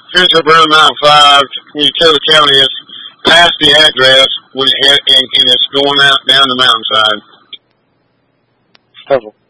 finish up around Mile 5, when you tell the county it's past the address when and it's going out down the mountainside. Okay.